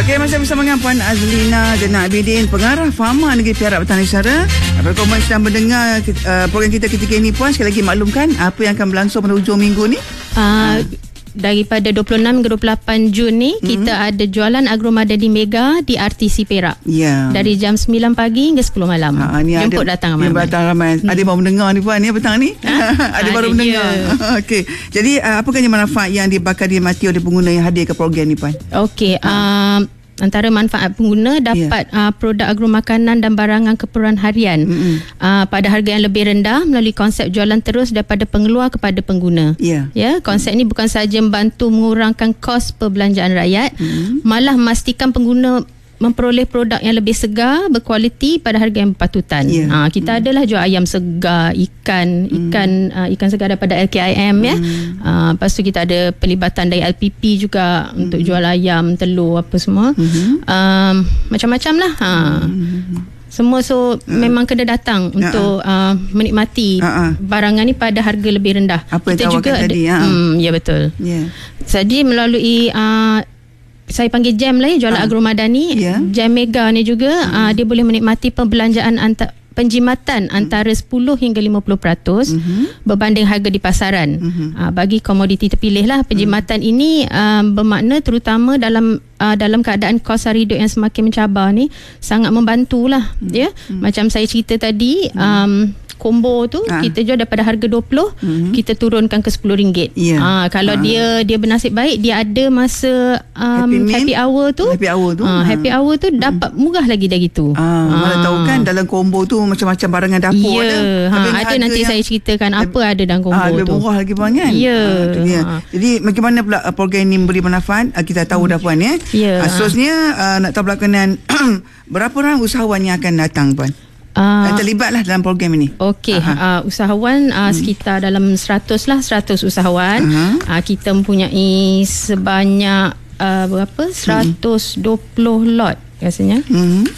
Okey, masih bersama dengan Puan Azlina Zainal Abidin, Pengarah Fama Negeri Perak Petang Negara. Apabila korang sedang mendengar program kita ketika ini, Puan, sekali lagi maklumkan apa yang akan berlangsung pada hujung minggu ni. Daripada 26 hingga 28 Jun ni, kita ada jualan Agromadani Mega di RTC Perak. Dari jam 9 pagi hingga 10 malam. Jemput datang ramai. Ada baru mendengar ni, Puan, ni petang ni. Ada baru mendengar. Okey. Jadi apakah manfaat yang bakal dimati oleh pengguna yang hadir ke program ni, Puan? Okey. Antara manfaat pengguna dapat produk agromakanan dan barangan keperluan harian pada harga yang lebih rendah melalui konsep jualan terus daripada pengeluar kepada pengguna. Konsep ini bukan sahaja membantu mengurangkan kos perbelanjaan rakyat, malah memastikan pengguna memperoleh produk yang lebih segar, berkualiti pada harga yang berpatutan. Kita adalah jual ayam segar, ikan segar daripada LKIM lepas tu kita ada pelibatan dari LPP juga untuk jual ayam, telur apa semua. Macam-macam lah. Semua memang kena datang untuk menikmati barangan ni pada harga lebih rendah. Apa kita juga tadi, ya betul. Jadi melalui saya panggil jam lah jualan Agromadani. Jam Mega ni juga dia boleh menikmati pembelanjaan penjimatan antara 10 hingga 50% berbanding harga di pasaran. Bagi komoditi terpilih lah. Penjimatan ini bermakna terutama dalam keadaan kos sara hidup yang semakin mencabar ni, sangat membantulah. Macam saya cerita tadi, combo tu kita jual daripada harga 20 kita turunkan ke RM10. Kalau dia bernasib baik, dia ada masa happy hour tu happy hour tu dapat murah lagi dari tu. Mana tahu kan dalam combo tu macam-macam barangan dapur ada nanti saya ceritakan apa ada dalam combo tu. Lebih murah lagi, Puan, kan? Jadi bagaimana pula program ini memberi manfaat? Kita tahu dah, Puan, seterusnya nak tahu berkenaan berapa orang usahawan yang akan datang, Puan? Terlibatlah dalam program ini. Okey, usahawan sekitar dalam 100 usahawan. Kita mempunyai sebanyak 120 lot rasanya.